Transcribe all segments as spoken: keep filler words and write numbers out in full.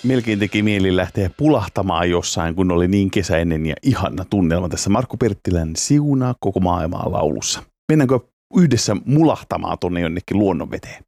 Melkein teki mieli lähteä pulahtamaan jossain, kun oli niin kesäinen ja ihana tunnelma tässä Markku Perttilän Siunaa koko maailmaa laulussa. Mennäänkö yhdessä mulahtamaan tuonne jonnekin luonnonveteen?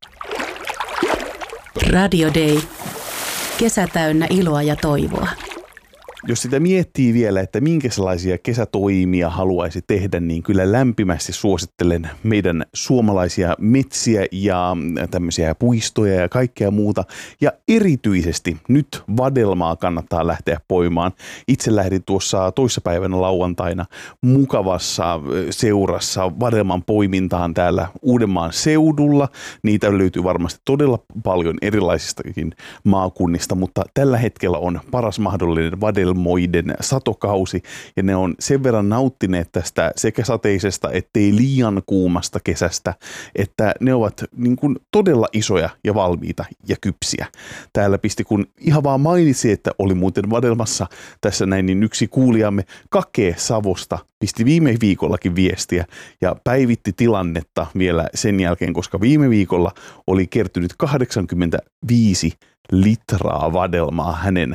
Radio Day. Kesä täynnä iloa ja toivoa. Jos sitä miettii vielä, että minkälaisia kesätoimia haluaisi tehdä, niin kyllä lämpimästi suosittelen meidän suomalaisia metsiä ja tämmöisiä puistoja ja kaikkea muuta. Ja erityisesti nyt vadelmaa kannattaa lähteä poimaan. Itse lähdin tuossa toissapäivänä lauantaina mukavassa seurassa vadelman poimintaan täällä Uudenmaan seudulla. Niitä löytyy varmasti todella paljon erilaisistakin maakunnista, mutta tällä hetkellä on paras mahdollinen vadelma moiden satokausi ja ne on sen verran nauttineet tästä sekä sateisesta ettei liian kuumasta kesästä, että ne ovat niin kuin todella isoja ja valmiita ja kypsiä. Täällä pisti kun ihan vaan mainitsi, että oli muuten vadelmassa tässä näin, niin yksi kuulijamme Kake Savosta pisti viime viikollakin viestiä ja päivitti tilannetta vielä sen jälkeen, koska viime viikolla oli kertynyt kahdeksankymmentäviisi litraa vadelmaa hänen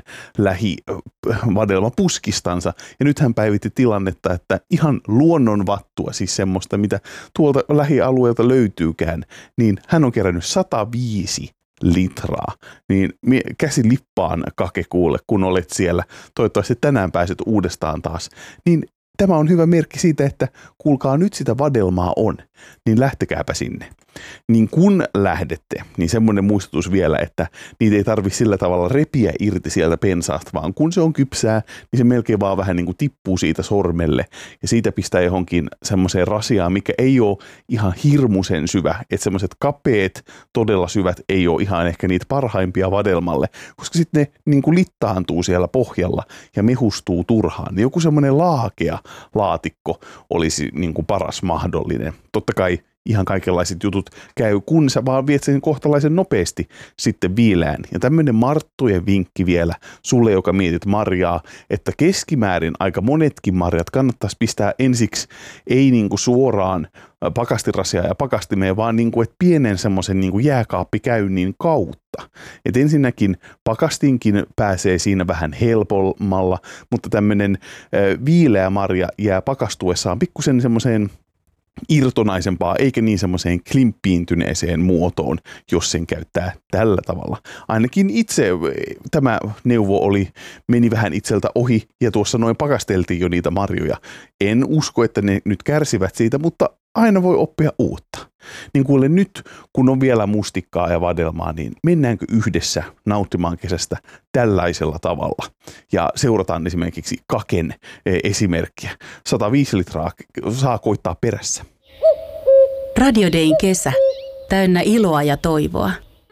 lähivadelmapuskistansa. Ja nyt hän päivitti tilannetta, että ihan luonnonvattua, siis semmoista, mitä tuolta lähialueelta löytyykään, niin hän on kerännyt sata viisi litraa. Niin käsi lippaan, Kake, kuule, kun olet siellä. Toivottavasti tänään pääset uudestaan taas. Niin tämä on hyvä merkki siitä, että kuulkaa nyt sitä vadelmaa on, niin lähtekääpä sinne. Niin kun lähdette, niin semmoinen muistutus vielä, että niitä ei tarvitse sillä tavalla repiä irti sieltä pensaasta, vaan kun se on kypsää, niin se melkein vaan vähän niin kuin tippuu siitä sormelle ja siitä pistää johonkin semmoiseen rasiaan, mikä ei ole ihan hirmuisen syvä, että semmoiset kapeet, todella syvät ei ole ihan ehkä niitä parhaimpia vadelmalle, koska sitten ne niin kuin littaantuu siellä pohjalla ja mehustuu turhaan. Joku semmoinen laakea laatikko olisi niin kuin paras mahdollinen. Totta kai ihan kaikenlaiset jutut käy, kun sä vaan viet sen kohtalaisen nopeasti sitten viileään. Ja tämmöinen Marttujen vinkki vielä sulle, joka mietit marjaa, että keskimäärin aika monetkin marjat kannattaisi pistää ensiksi ei niinku suoraan pakastirasiaa ja pakastimeen, vaan niinku, että pienen semmoisen niinku jääkaappikäynnin kautta. Et ensinnäkin pakastinkin pääsee siinä vähän helpommalla, mutta tämmöinen viileä marja jää pakastuessaan pikkusen semmoiseen irtonaisempaa, eikä niin semmoiseen klimppiintyneeseen muotoon, jos sen käyttää tällä tavalla. Ainakin itse tämä neuvo oli, meni vähän itseltä ohi ja tuossa noin pakasteltiin jo niitä marjoja. En usko, että ne nyt kärsivät siitä, mutta aina voi oppia uutta. Niin kuule nyt, kun on vielä mustikkaa ja vadelmaa, niin mennäänkö yhdessä nauttimaan kesästä tällaisella tavalla? Ja seurataan esimerkiksi Kaken esimerkkiä. sata viisi litraa saa koittaa perässä. Radio Dayn kesä. Täynnä iloa ja toivoa.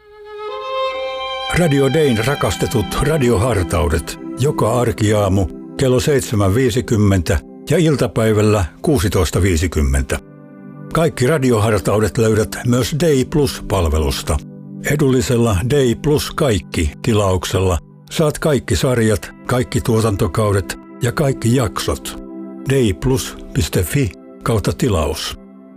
Radio Dayn rakastetut radiohartaudet. Joka arkiaamu kello seitsemän viisikymmentä ja iltapäivällä kuusitoista viisikymmentä. Kaikki radiohartaudet löydät myös Day Plus-palvelusta. Edullisella Day Plus kaikki -tilauksella saat kaikki sarjat, kaikki tuotantokaudet ja kaikki jaksot. dayplus piste fi kautta tilaus.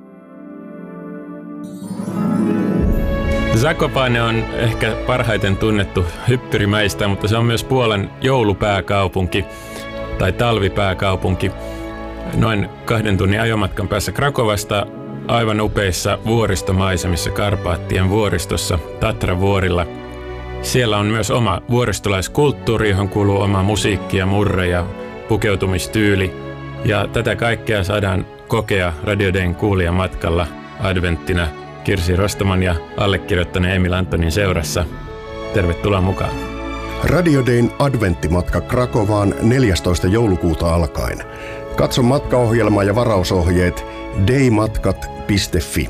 Zakopane on ehkä parhaiten tunnettu hyppyrimäistä, mutta se on myös Puolan joulupääkaupunki tai talvipääkaupunki. Noin kahden tunnin ajomatkan päässä Krakovasta, aivan upeissa vuoristomaisemissa Karpaattien vuoristossa Tatra-vuorilla. Siellä on myös oma vuoristolaiskulttuuri, johon kuuluu oma musiikki ja murre ja pukeutumistyyli. Ja tätä kaikkea saadaan kokea Radio Dayn kuulijamatkalla adventtina Kirsi Rostaman ja allekirjoittaneen Emil Antonin seurassa. Tervetuloa mukaan. Radio Dayn adventtimatka Krakovaan neljästoista joulukuuta alkaen. Katso matkaohjelma ja varausohjeet daymatkat piste fi.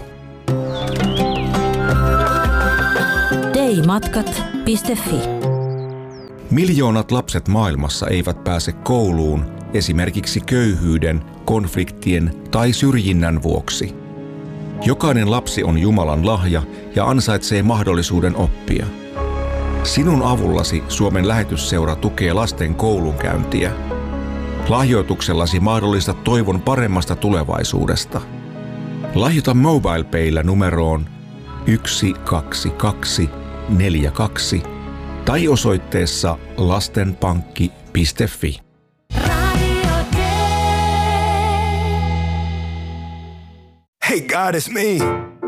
daymatkat piste fi. Miljoonat lapset maailmassa eivät pääse kouluun esimerkiksi köyhyyden, konfliktien tai syrjinnän vuoksi. Jokainen lapsi on Jumalan lahja ja ansaitsee mahdollisuuden oppia. Sinun avullasi Suomen lähetysseura tukee lasten koulunkäyntiä. Lahjoituksellasi mahdollistat toivon paremmasta tulevaisuudesta. Lahjoita MobilePaylla numeroon yksi kaksi kaksi neljä kaksi tai osoitteessa lastenpankki piste fi. Hey God, it's me.